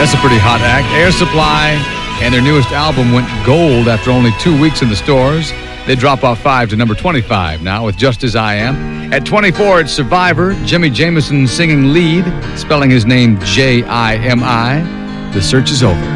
That's a pretty hot act. Air Supply and their newest album went gold after only 2 weeks in the stores. They drop off 5 to number 25 now with Just As I Am. At 24, it's Survivor. Jimmy Jameson singing lead, spelling his name Jimi. The search is over.